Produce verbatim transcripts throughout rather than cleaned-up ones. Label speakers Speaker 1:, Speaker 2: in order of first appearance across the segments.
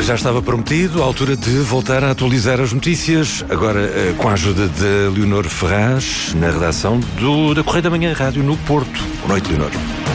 Speaker 1: Já estava prometido, a altura de voltar a atualizar as notícias, agora com a ajuda de Leonor Ferraz, na redação do, da Correio da Manhã Rádio no Porto. Boa noite, Leonor.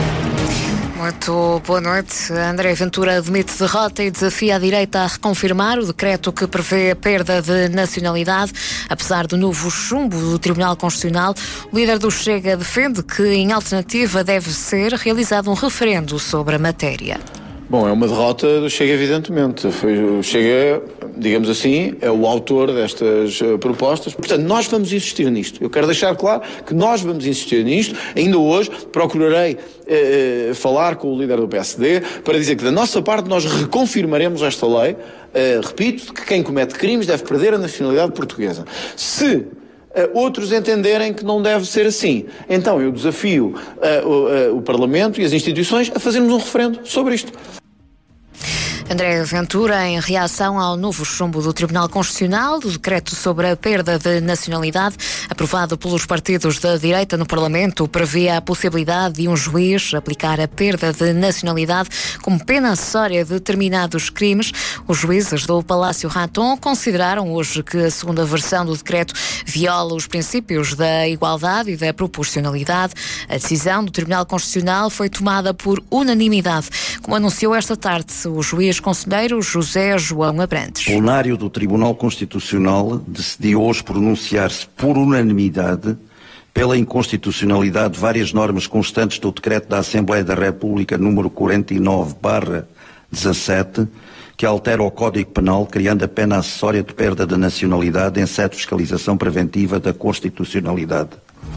Speaker 2: Muito boa noite. André Ventura admite derrota e desafia a direita a reconfirmar o decreto que prevê a perda de nacionalidade. Apesar do novo chumbo do Tribunal Constitucional, o líder do Chega defende que, em alternativa, deve ser realizado um referendo sobre a matéria.
Speaker 3: Bom, é uma derrota do Chega, evidentemente. Foi, o Chega, digamos assim, é o autor destas uh, propostas. Portanto, nós vamos insistir nisto. Eu quero deixar claro que nós vamos insistir nisto. Ainda hoje procurarei uh, falar com o líder do P S D para dizer que, da nossa parte, nós reconfirmaremos esta lei. Uh, repito, que quem comete crimes deve perder a nacionalidade portuguesa. Se Uh, outros entenderem que não deve ser assim, então eu desafio uh, o, uh, o Parlamento e as instituições a fazermos um referendo sobre isto.
Speaker 2: André Ventura, em reação ao novo chumbo do Tribunal Constitucional, do decreto sobre a perda de nacionalidade, aprovado pelos partidos da direita no Parlamento, previa a possibilidade de um juiz aplicar a perda de nacionalidade como pena acessória de determinados crimes. Os juízes do Palácio Raton consideraram hoje que a segunda versão do decreto viola os princípios da igualdade e da proporcionalidade. A decisão do Tribunal Constitucional foi tomada por unanimidade, como anunciou esta tarde o juiz conselheiro José João Abrantes.
Speaker 4: O plenário do Tribunal Constitucional decidiu hoje pronunciar-se por unanimidade pela inconstitucionalidade de várias normas constantes do Decreto da Assembleia da República número quarenta e nove barra dezassete, que altera o Código Penal, criando a pena acessória de perda da nacionalidade em sede de fiscalização preventiva da constitucionalidade.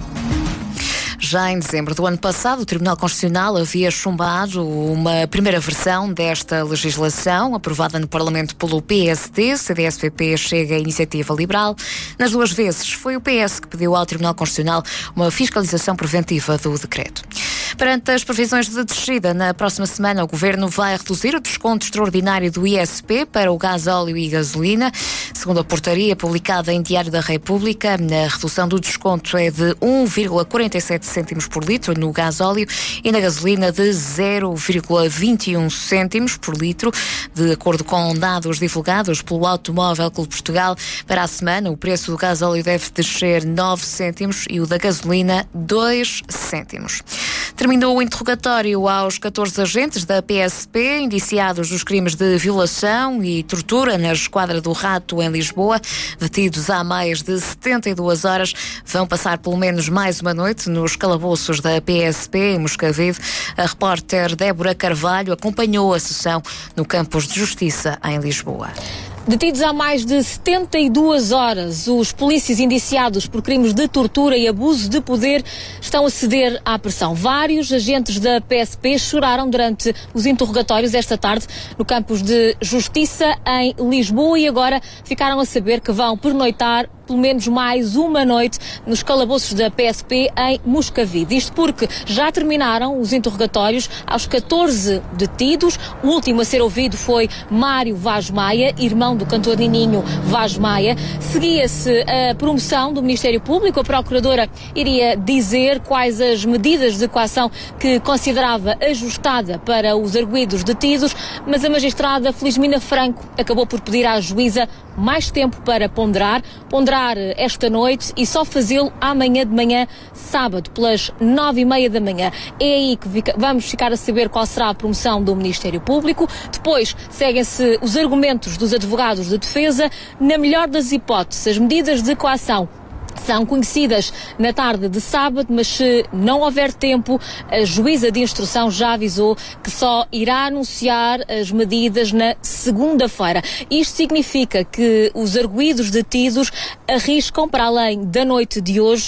Speaker 2: Já em dezembro do ano passado, o Tribunal Constitucional havia chumbado uma primeira versão desta legislação, aprovada no Parlamento pelo P S D, C D S P P, Chega e Iniciativa Liberal. Nas duas vezes, foi o P S que pediu ao Tribunal Constitucional uma fiscalização preventiva do decreto. Perante as previsões de descida, na próxima semana o Governo vai reduzir o desconto extraordinário do I S P para o gasóleo e gasolina. Segundo a portaria publicada em Diário da República, a redução do desconto é de um vírgula quarenta e sete cêntimos por litro no gasóleo e na gasolina de zero vírgula vinte e um cêntimos por litro. De acordo com dados divulgados pelo Automóvel Clube de Portugal, para a semana o preço do gasóleo deve descer nove cêntimos e o da gasolina dois cêntimos. Terminou o interrogatório aos catorze agentes da P S P indiciados dos crimes de violação e tortura na Esquadra do Rato em Lisboa. Detidos há mais de setenta e duas horas, vão passar pelo menos mais uma noite nos calabouços da P S P em Moscavide. A repórter Débora Carvalho acompanhou a sessão no Campos de Justiça em Lisboa.
Speaker 5: Detidos há mais de setenta e duas horas, os polícias indiciados por crimes de tortura e abuso de poder estão a ceder à pressão. Vários agentes da P S P choraram durante os interrogatórios esta tarde no Campos de Justiça em Lisboa e agora ficaram a saber que vão pernoitar pelo menos mais uma noite nos calabouços da P S P em Moscavide. Isto porque já terminaram os interrogatórios aos catorze detidos. O último a ser ouvido foi Mário Vaz Maia, irmão do cantor Nininho Vaz Maia. Seguia-se a promoção do Ministério Público. A Procuradora iria dizer quais as medidas de coação que considerava ajustada para os arguidos detidos, mas a magistrada Felizmina Franco acabou por pedir à juíza mais tempo para ponderar, ponderar esta noite e só fazê-lo amanhã de manhã, sábado, pelas nove e meia da manhã. É aí que fica, vamos ficar a saber qual será a promoção do Ministério Público. Depois seguem-se os argumentos dos advogados de defesa. Na melhor das hipóteses, as medidas de coação são conhecidas na tarde de sábado, mas se não houver tempo, a juíza de instrução já avisou que só irá anunciar as medidas na segunda-feira. Isto significa que os arguidos detidos arriscam, para além da noite de hoje,